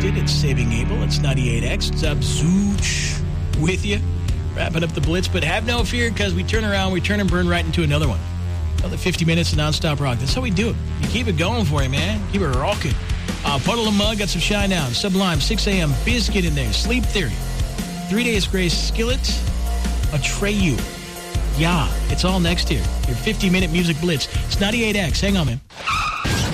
Biscuit. It's Saving Abel. It's 98X. It's up Zooch with you. Wrapping up the Blitz, but have no fear because we turn around, we turn and burn right into another one. Another 50 minutes of nonstop rock. That's how we do it. You keep it going for you, man. Keep it rocking. Puddle and Mug got some Shine Down. Sublime, 6 a.m. Biscuit in there. Sleep Theory. 3 Days Grace, Skillet. Atreyu. Yeah, it's all next here. Your 50-minute music blitz. It's 98X. Hang on, man.